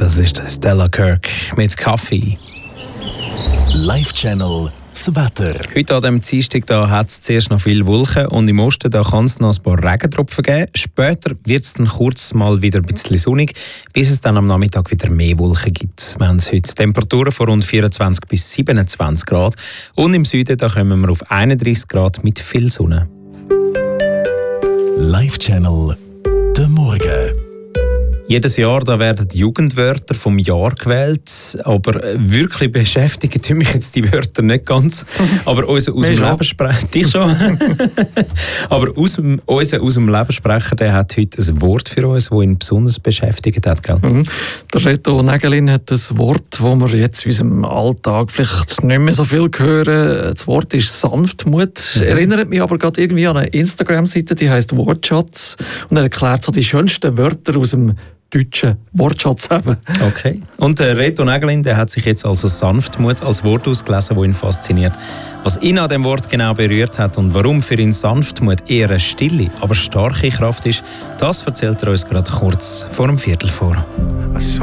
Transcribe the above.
Das ist Stella Kirk mit Kaffee. Live-Channel das Wetter. Heute an diesem Dienstag hat es zuerst noch viele Wolken und im Osten kann es noch ein paar Regentropfen geben. Später wird es dann kurz mal wieder ein bisschen sonnig, bis es dann am Nachmittag wieder mehr Wolken gibt. Wir haben heute Temperaturen von rund 24 bis 27 Grad und im Süden kommen wir auf 31 Grad mit viel Sonne. Live-Channel der Morgen. Jedes Jahr da werden die Jugendwörter vom Jahr gewählt, aber wirklich beschäftigen tun mich jetzt die Wörter nicht ganz. Aber unser aus dem Lebenssprecher, dich schon. Aber unser aus dem Lebenssprecher, der hat heute ein Wort für uns, das ihn besonders beschäftigt hat, gell? Der Reto Nägelin hat ein Wort, das wir jetzt in unserem Alltag vielleicht nicht mehr so viel hören. Das Wort ist Sanftmut. Erinnert mich aber gerade irgendwie an eine Instagram-Seite, die heisst Wortschatz und er erklärt so die schönsten Wörter aus dem deutschen Wortschatz haben. Okay. Und der Reto Nägelin, der hat sich jetzt also Sanftmut als Wort ausgelesen, das ihn fasziniert. Was ihn an dem Wort genau berührt hat und warum für ihn Sanftmut eher eine stille, aber starke Kraft ist, das erzählt er uns gerade kurz vor dem Viertel vor.